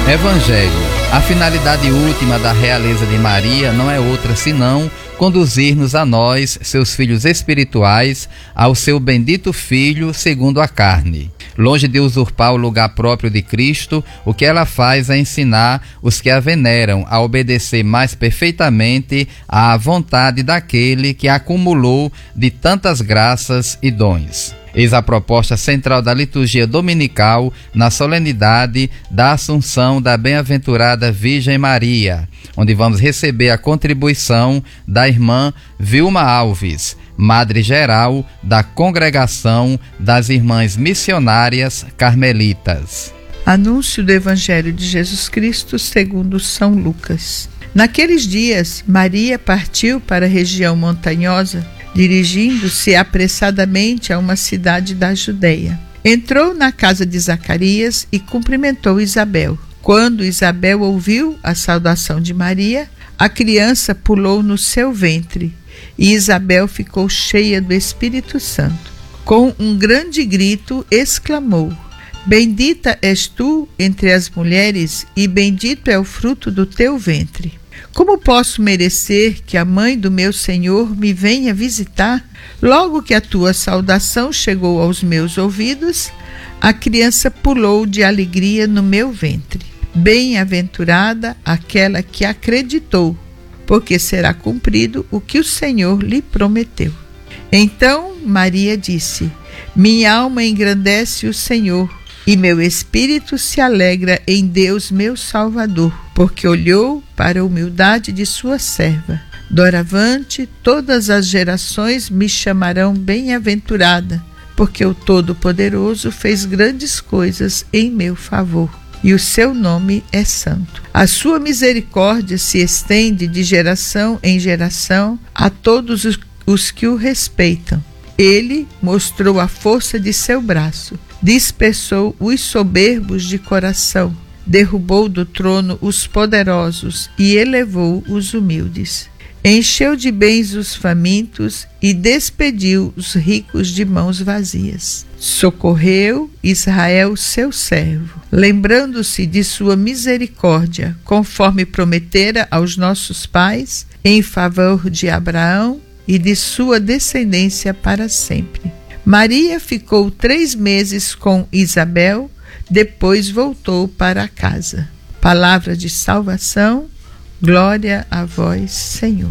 Evangelho. A finalidade última da realeza de Maria não é outra senão conduzir-nos a nós, seus filhos espirituais, ao seu bendito Filho segundo a carne. Longe de usurpar o lugar próprio de Cristo, o que ela faz é ensinar os que a veneram a obedecer mais perfeitamente à vontade daquele que a acumulou de tantas graças e dons. Eis a proposta central da liturgia dominical na solenidade da Assunção da Bem-aventurada Virgem Maria, onde vamos receber a contribuição da irmã Vilma Alves, Madre Geral da Congregação das Irmãs Missionárias Carmelitas. Anúncio do Evangelho de Jesus Cristo segundo São Lucas. Naqueles dias, Maria partiu para a região montanhosa, dirigindo-se apressadamente a uma cidade da Judeia. Entrou na casa de Zacarias e cumprimentou Isabel. Quando Isabel ouviu a saudação de Maria, a criança pulou no seu ventre e Isabel ficou cheia do Espírito Santo. Com um grande grito, exclamou: Bendita és tu entre as mulheres e bendito é o fruto do teu ventre. Como posso merecer que a mãe do meu Senhor me venha visitar? Logo que a tua saudação chegou aos meus ouvidos, a criança pulou de alegria no meu ventre. Bem-aventurada aquela que acreditou, porque será cumprido o que o Senhor lhe prometeu. Então Maria disse: Minha alma engrandece o Senhor, e meu espírito se alegra em Deus meu Salvador, porque olhou para a humildade de sua serva. Doravante, todas as gerações me chamarão bem-aventurada, porque o Todo-Poderoso fez grandes coisas em meu favor, e o seu nome é santo. A sua misericórdia se estende de geração em geração a todos os que o respeitam. Ele mostrou a força de seu braço, dispersou os soberbos de coração, derrubou do trono os poderosos e elevou os humildes. Encheu de bens os famintos e despediu os ricos de mãos vazias. Socorreu Israel, seu servo, lembrando-se de sua misericórdia, conforme prometera aos nossos pais, em favor de Abraão e de sua descendência para sempre. Maria ficou 3 meses com Isabel, depois voltou para casa. Palavra de salvação, glória a vós, Senhor.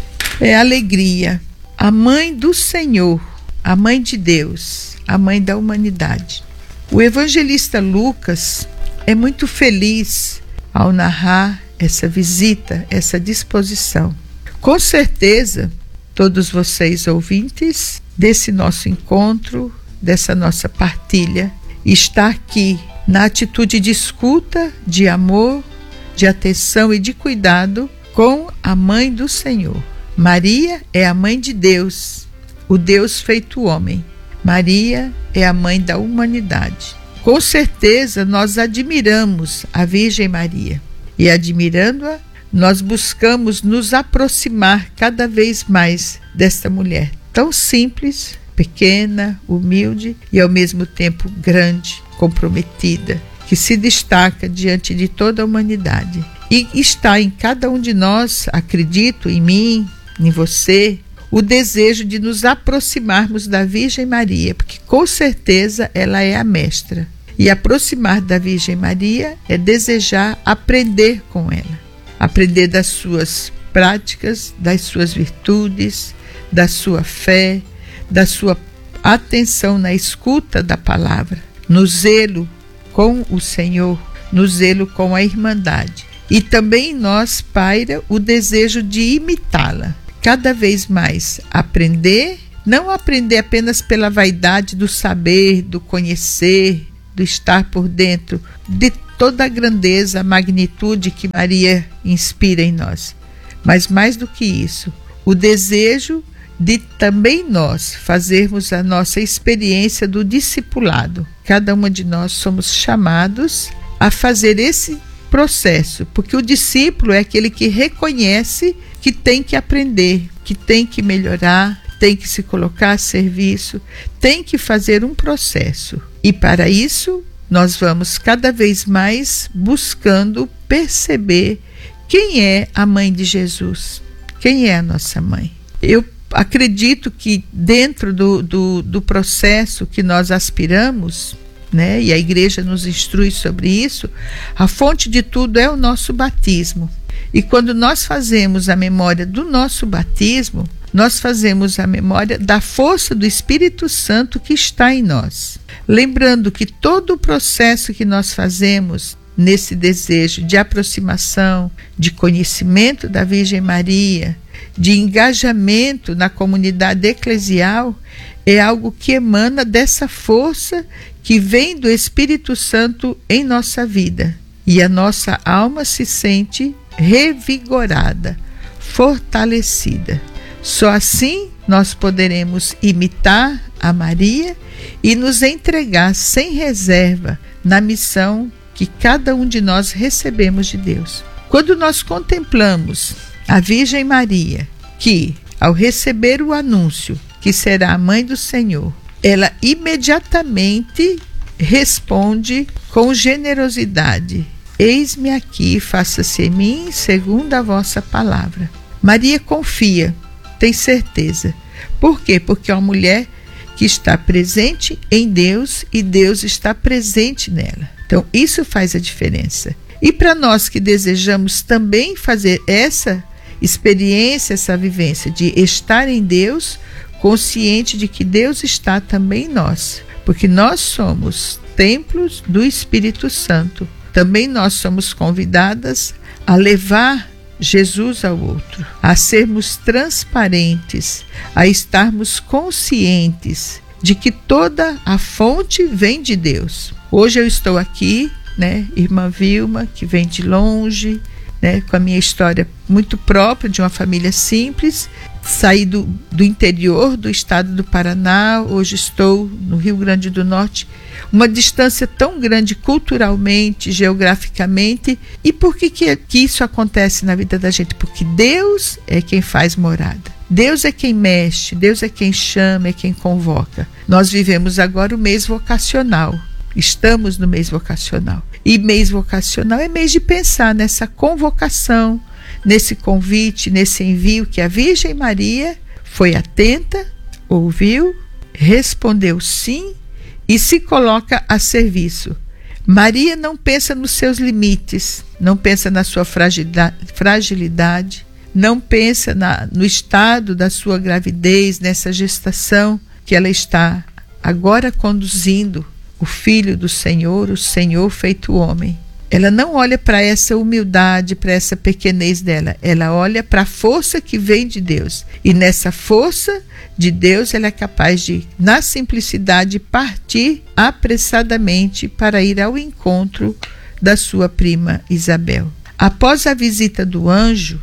É alegria. A mãe do Senhor, a mãe de Deus, a mãe da humanidade. O evangelista Lucas é muito feliz ao narrar essa visita, essa disposição. Com certeza, todos vocês ouvintes desse nosso encontro, dessa nossa partilha, está aqui na atitude de escuta, de amor, de atenção e de cuidado com a mãe do Senhor. Maria é a mãe de Deus, o Deus feito homem. Maria é a mãe da humanidade. Com certeza nós admiramos a Virgem Maria e, admirando-a, nós buscamos nos aproximar cada vez mais desta mulher tão simples, pequena, humilde e ao mesmo tempo grande, comprometida, que se destaca diante de toda a humanidade. E está em cada um de nós, acredito, em mim, em você, o desejo de nos aproximarmos da Virgem Maria, porque com certeza ela é a mestra. E aproximar da Virgem Maria é desejar aprender com ela. Aprender das suas práticas, das suas virtudes, da sua fé, da sua atenção na escuta da palavra, no zelo com o Senhor, no zelo com a irmandade. E também em nós paira o desejo de imitá-la. Cada vez mais aprender, não aprender apenas pela vaidade do saber, do conhecer, do estar por dentro de toda a grandeza, a magnitude que Maria inspira em nós. Mas mais do que isso, o desejo de também nós fazermos a nossa experiência do discipulado. Cada uma de nós somos chamados a fazer esse processo, porque o discípulo é aquele que reconhece que tem que aprender, que tem que melhorar, tem que se colocar a serviço, tem que fazer um processo. E para isso, nós vamos cada vez mais buscando perceber quem é a mãe de Jesus, quem é a nossa mãe. Eu acredito que dentro do processo que nós aspiramos, né, e a igreja nos instrui sobre isso, a fonte de tudo é o nosso batismo. E quando nós fazemos a memória do nosso batismo, nós fazemos a memória da força do Espírito Santo que está em nós. Lembrando que todo o processo que nós fazemos nesse desejo de aproximação, de conhecimento da Virgem Maria, de engajamento na comunidade eclesial, é algo que emana dessa força que vem do Espírito Santo em nossa vida. E a nossa alma se sente revigorada, fortalecida. Só assim nós poderemos imitar a Maria e nos entregar sem reserva na missão que cada um de nós recebemos de Deus. Quando nós contemplamos a Virgem Maria, que ao receber o anúncio que será a mãe do Senhor, ela imediatamente responde com generosidade: eis-me aqui, faça-se em mim segundo a vossa palavra. Maria confia, tem certeza. Por quê? Porque é uma mulher que está presente em Deus e Deus está presente nela. Então, isso faz a diferença. E para nós que desejamos também fazer essa experiência, essa vivência de estar em Deus, consciente de que Deus está também em nós, porque nós somos templos do Espírito Santo. Também nós somos convidadas a levar Jesus ao outro, a sermos transparentes, a estarmos conscientes de que toda a fonte vem de Deus. Hoje eu estou aqui, né, irmã Vilma, que vem de longe, né, com a minha história muito própria de uma família simples, saí do interior do estado do Paraná, hoje estou no Rio Grande do Norte, uma distância tão grande culturalmente, geograficamente. E por que isso acontece na vida da gente? Porque Deus é quem faz morada. Deus é quem mexe, Deus é quem chama, é quem convoca. Nós vivemos agora o mês vocacional. Estamos no mês vocacional. E mês vocacional é mês de pensar nessa convocação, nesse convite, nesse envio que a Virgem Maria foi atenta, ouviu, respondeu sim e se coloca a serviço. Maria não pensa nos seus limites, não pensa na sua fragilidade, não pensa no estado da sua gravidez, nessa gestação que ela está agora conduzindo o Filho do Senhor, o Senhor feito homem. Ela não olha para essa humildade, para essa pequenez dela. Ela olha para a força que vem de Deus. E nessa força de Deus, ela é capaz de, na simplicidade, partir apressadamente para ir ao encontro da sua prima Isabel. Após a visita do anjo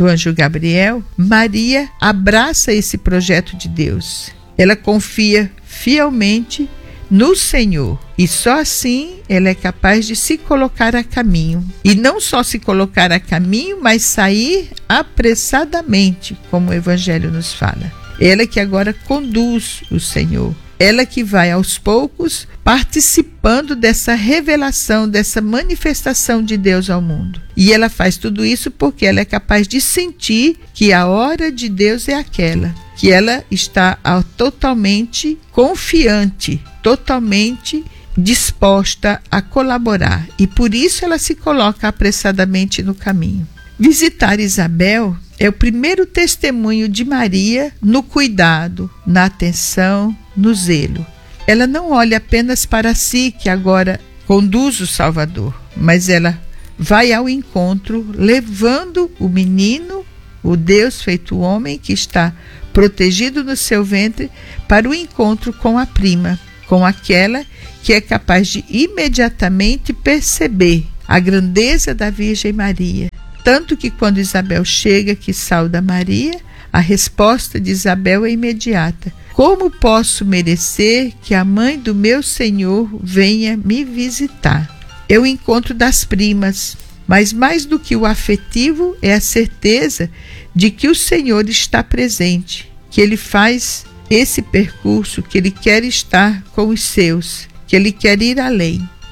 Gabriel, Maria abraça esse projeto de Deus. Ela confia fielmente no Senhor, e só assim ela é capaz de se colocar a caminho, e não só se colocar a caminho, mas sair apressadamente, como o Evangelho nos fala. Ela que agora conduz o Senhor, ela que vai aos poucos participando dessa revelação, dessa manifestação de Deus ao mundo. E ela faz tudo isso porque ela é capaz de sentir que a hora de Deus é aquela, que ela está totalmente confiante, totalmente disposta a colaborar. E por isso ela se coloca apressadamente no caminho. Visitar Isabel é o primeiro testemunho de Maria no cuidado, na atenção, no zelo. Ela não olha apenas para si, que agora conduz o Salvador, mas ela vai ao encontro, levando o menino, o Deus feito homem, que está protegido no seu ventre, para o encontro com a prima, com aquela que é capaz de imediatamente perceber a grandeza da Virgem Maria. Tanto que quando Isabel chega, que sauda Maria, a resposta de Isabel é imediata: como posso merecer que a mãe do meu Senhor venha me visitar? É o encontro das primas, mas mais do que o afetivo é a certeza de que o Senhor está presente, que Ele faz esse percurso, que Ele quer estar com os seus, que Ele quer ir além.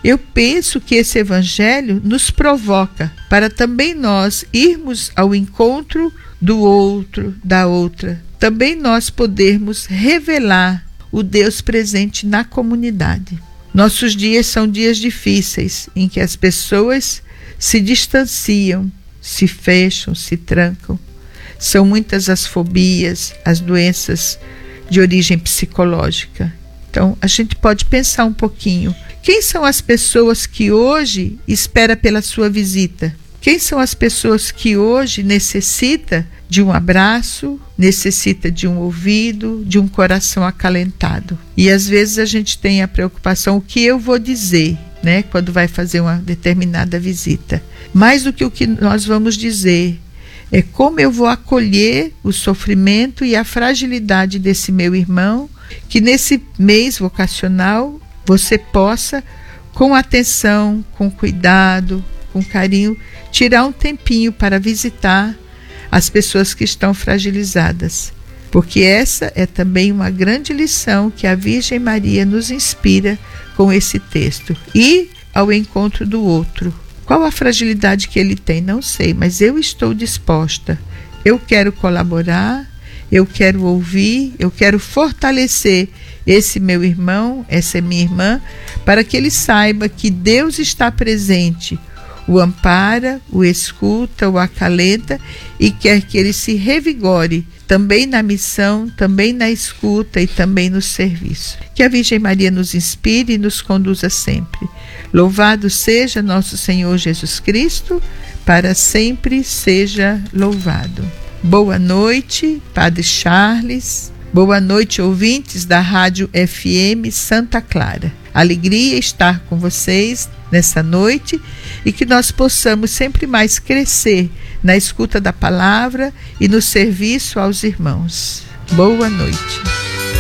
Eu penso que esse evangelho nos provoca para também nós irmos ao encontro do outro, da outra. Também nós podermos revelar o Deus presente na comunidade. Nossos dias são dias difíceis, em que as pessoas se distanciam, se fecham, se trancam. São muitas as fobias, as doenças de origem psicológica. Então, a gente pode pensar um pouquinho. Quem são as pessoas que hoje esperam pela sua visita? Quem são as pessoas que hoje necessitam de um abraço, necessita de um ouvido, de um coração acalentado? E às vezes a gente tem a preocupação, o que eu vou dizer, né, quando vai fazer uma determinada visita. Mais do que o que nós vamos dizer, é como eu vou acolher o sofrimento e a fragilidade desse meu irmão, que nesse mês vocacional você possa, com atenção, com cuidado, com carinho, tirar um tempinho para visitar as pessoas que estão fragilizadas. Porque essa é também uma grande lição que a Virgem Maria nos inspira com esse texto. Ir ao encontro do outro. Qual a fragilidade que ele tem? Não sei, mas eu estou disposta. Eu quero colaborar, eu quero ouvir, eu quero fortalecer esse meu irmão, essa minha irmã, para que ele saiba que Deus está presente, o ampara, o escuta, o acalenta e quer que ele se revigore também na missão, também na escuta e também no serviço. Que a Virgem Maria nos inspire e nos conduza sempre. Louvado seja nosso Senhor Jesus Cristo, para sempre seja louvado. Boa noite, Padre Charles. Boa noite, ouvintes da Rádio FM Santa Clara. Alegria estar com vocês nessa noite e que nós possamos sempre mais crescer na escuta da palavra e no serviço aos irmãos. Boa noite.